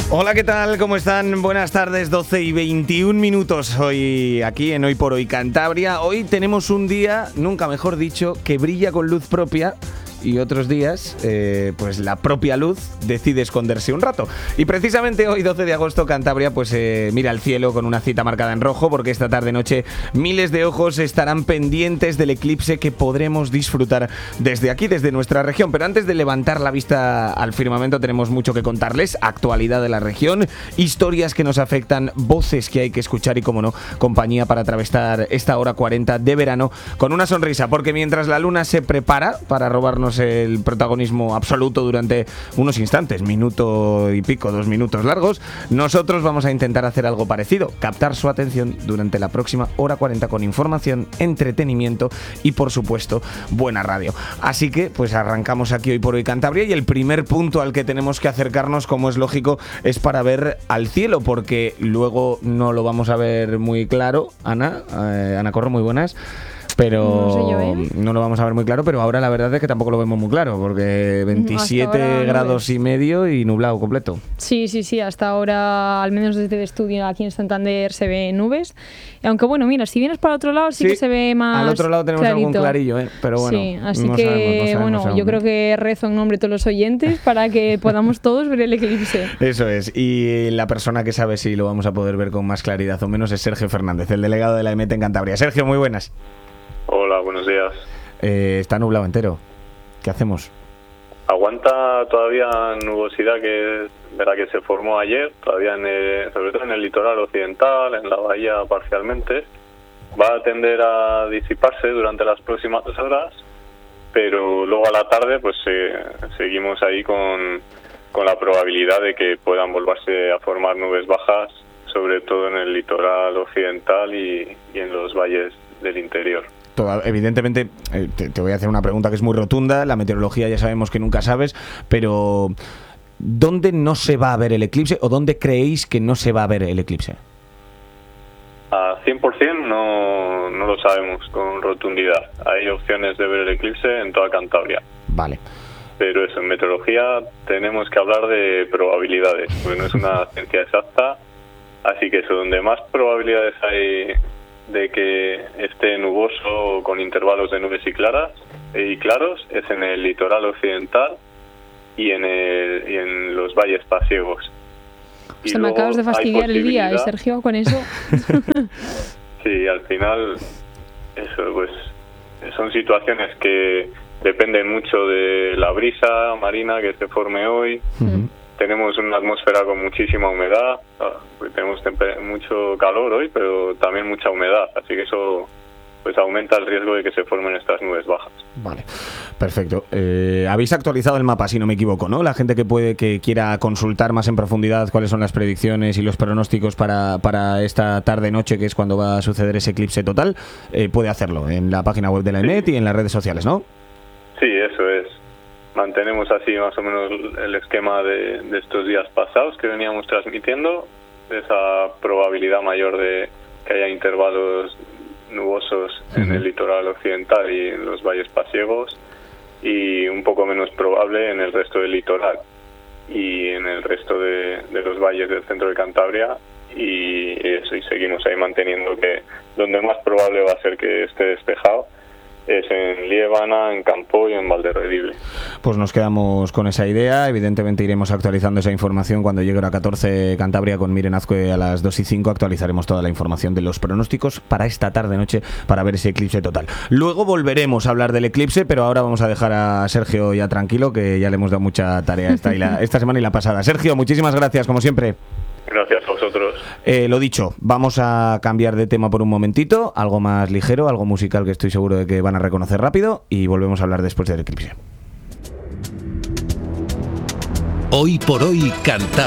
Hola, ¿qué tal? ¿Cómo están? Buenas tardes, 12 y 21 minutos hoy aquí en Hoy por Hoy Cantabria. Hoy tenemos un día, nunca mejor dicho, que brilla con luz propia. Y otros días, pues la propia luz decide esconderse un rato. Y precisamente hoy, 12 de agosto, Cantabria pues mira al cielo con una cita marcada en rojo, porque esta tarde-noche miles de ojos estarán pendientes del eclipse que podremos disfrutar desde aquí, desde nuestra región. Pero antes de levantar la vista al firmamento, tenemos mucho que contarles. Actualidad de la región, historias que nos afectan, voces que hay que escuchar y, como no, compañía para atravesar esta hora 40 de verano con una sonrisa. Porque mientras la luna se prepara para robarnos el protagonismo absoluto durante unos instantes, minuto y pico, 2 minutos largos, nosotros vamos a intentar hacer algo parecido, captar su atención durante la próxima hora 40 con información, entretenimiento y, por supuesto, buena radio. Así que pues arrancamos aquí Hoy por Hoy Cantabria, y el primer punto al que tenemos que acercarnos, como es lógico, es para ver al cielo, porque luego no lo vamos a ver muy claro. Ana Corro, muy buenas. Pero no sé yo, no lo vamos a ver muy claro, pero ahora la verdad es que tampoco lo vemos muy claro, porque 27 grados y medio y nublado completo. Sí, hasta ahora, al menos desde el estudio aquí en Santander, se ve nubes. Aunque bueno, mira, si vienes para el otro lado sí que se ve más al otro lado tenemos clarito. Algún clarillo, pero bueno. Sí, así no que sabemos yo creo que rezo en nombre de todos los oyentes para que podamos todos ver el eclipse. Eso es, y la persona que sabe si lo vamos a poder ver con más claridad o menos es Sergio Fernández, el delegado de la EMET en Cantabria. Sergio, muy buenas. Hola, buenos días. Está nublado entero. ¿Qué hacemos? Aguanta todavía nubosidad que se formó ayer, todavía sobre todo en el litoral occidental, en la bahía parcialmente. Va a tender a disiparse durante las próximas horas, pero luego a la tarde pues seguimos ahí con la probabilidad de que puedan volverse a formar nubes bajas, sobre todo en el litoral occidental y en los valles del interior. Evidentemente, te voy a hacer una pregunta que es muy rotunda. La meteorología ya sabemos que nunca sabes, pero ¿dónde no se va a ver el eclipse o dónde creéis que no se va a ver el eclipse? A 100% no lo sabemos con rotundidad. Hay opciones de ver el eclipse en toda Cantabria. Vale. Pero eso, en meteorología tenemos que hablar de probabilidades, porque no es una ciencia exacta. Así que eso, donde más probabilidades hay de que esté nuboso con intervalos de nubes y claros es en el litoral occidental y en los valles pasiegos. O sea, me acabas de fastidiar el día, Sergio, con eso. Sí, al final eso pues son situaciones que dependen mucho de la brisa marina que se forme hoy. Uh-huh. Tenemos una atmósfera con muchísima humedad, tenemos mucho calor hoy, pero también mucha humedad, así que eso pues aumenta el riesgo de que se formen estas nubes bajas. Vale, perfecto. Habéis actualizado el mapa, si no me equivoco, ¿no? La gente que quiera consultar más en profundidad cuáles son las predicciones y los pronósticos para esta tarde-noche, que es cuando va a suceder ese eclipse total, puede hacerlo en la página web de la EMET y en las redes sociales, ¿no? Sí, eso es. Mantenemos así más o menos el esquema de estos días pasados que veníamos transmitiendo, esa probabilidad mayor de que haya intervalos nubosos en el litoral occidental y en los valles pasiegos, y un poco menos probable en el resto del litoral y en el resto de los valles del centro de Cantabria, y eso, y seguimos ahí manteniendo que donde más probable va a ser que esté despejado es en Liébana, en Campó y en Valderredible. Pues nos quedamos con esa idea. Evidentemente iremos actualizando esa información cuando llegue a 14 Cantabria con Miren Azcue a las 2:05. Actualizaremos toda la información de los pronósticos para esta tarde-noche para ver ese eclipse total. Luego volveremos a hablar del eclipse, pero ahora vamos a dejar a Sergio ya tranquilo, que ya le hemos dado mucha tarea esta semana y la pasada. Sergio, muchísimas gracias, como siempre. Gracias a vosotros. Lo dicho, vamos a cambiar de tema por un momentito, algo más ligero, algo musical que estoy seguro de que van a reconocer rápido, y volvemos a hablar después del eclipse. Hoy por Hoy Cantabria.